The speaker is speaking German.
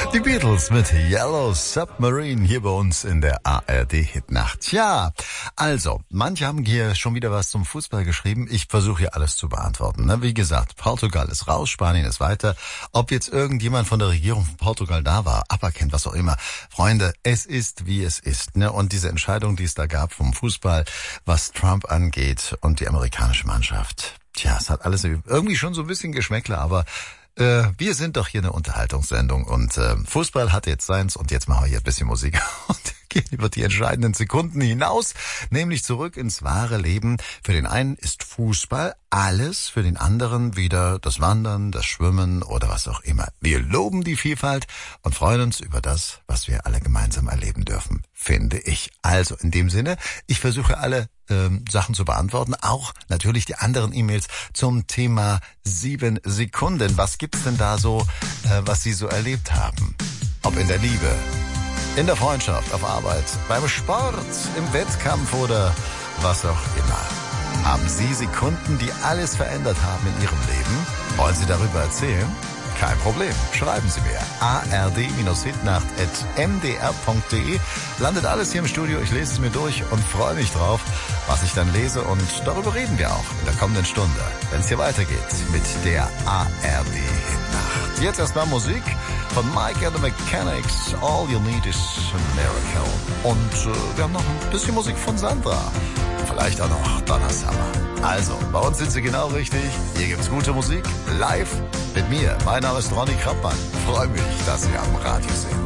Die Beatles mit Yellow Submarine hier bei uns in der ARD-Hitnacht. Ja, also, manche haben hier schon wieder was zum Fußball geschrieben. Ich versuche hier alles zu beantworten. Ne? Wie gesagt, Portugal ist raus, Spanien ist weiter. Ob jetzt irgendjemand von der Regierung von Portugal da war, aberkennt, was auch immer. Freunde, es ist, wie es ist. Ne? Und diese Entscheidung, die es da gab vom Fußball, was Trump angeht und die amerikanische Mannschaft. Tja, es hat alles irgendwie schon so ein bisschen Geschmäckle, aber wir sind doch hier eine Unterhaltungssendung und Fußball hat jetzt seins und jetzt machen wir hier ein bisschen Musik und gehen über die entscheidenden Sekunden hinaus, nämlich zurück ins wahre Leben. Für den einen ist Fußball alles, für den anderen wieder das Wandern, das Schwimmen oder was auch immer. Wir loben die Vielfalt und freuen uns über das, was wir alle gemeinsam erleben dürfen, finde ich. Also in dem Sinne, ich versuche alle Sachen zu beantworten, auch natürlich die anderen E-Mails zum Thema 7 Sekunden. Was gibt's denn da so, was Sie so erlebt haben? Ob in der Liebe, in der Freundschaft, auf Arbeit, beim Sport, im Wettkampf oder was auch immer. Haben Sie Sekunden, die alles verändert haben in Ihrem Leben? Wollen Sie darüber erzählen? Kein Problem. Schreiben Sie mir. ard-hitnacht@mdr.de. Landet alles hier im Studio. Ich lese es mir durch und freue mich drauf, was ich dann lese. Und darüber reden wir auch in der kommenden Stunde, wenn es hier weitergeht mit der ARD-Hitnacht. Jetzt erstmal Musik von Mike and the Mechanics. All you need is a miracle. Und wir haben noch ein bisschen Musik von Sandra. Vielleicht auch noch Donna Summer. Also, bei uns sind Sie genau richtig. Hier gibt's gute Musik, live mit mir. Mein Name ist Ronny Krappmann. Freue mich, dass Sie am Radio sind.